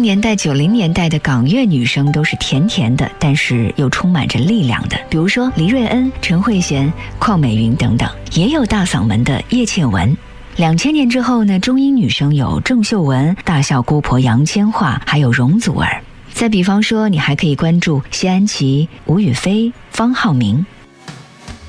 年代、90年代的港乐女声都是甜甜的，但是又充满着力量的，比如说黎瑞恩、陈慧娴、邝美云等等，也有大嗓门的叶倩文。2000年之后呢，中音女声有郑秀文、大笑姑婆杨千嬅，还有容祖儿。再比方说，你还可以关注谢安琪、吴雨霏、方浩明。